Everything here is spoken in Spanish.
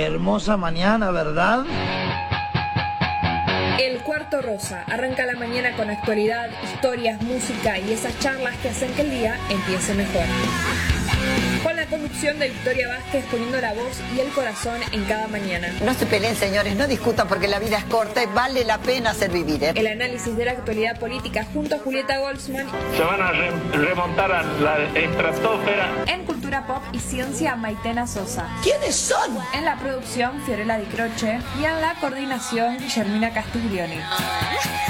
Hermosa mañana, ¿verdad? El Cuarto Rosa arranca la mañana con actualidad, historias, música y esas charlas que hacen que el día empiece mejor. Con la conducción de Victoria Vázquez poniendo la voz y el corazón en cada mañana. No se peleen, señores, no discutan porque la vida es corta y vale la pena hacer vivir, ¿eh? El análisis de la actualidad política junto a Julieta Goldsman. Se van a remontar a la estratosfera. En Cultura Pop y Ciencia, Maitena Sosa. ¿Quiénes son? En la producción, Fiorella Di Croce. Y en la coordinación, Guillermina Castiglioni.